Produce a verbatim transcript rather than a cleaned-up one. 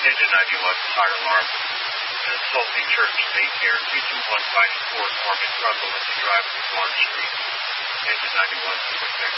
Engine ninety-one, fire alarm. The Salty Church, State here, three two one five four, forming Russell, Lindsay Drive, Lawn Street. Engine ninety-one, quick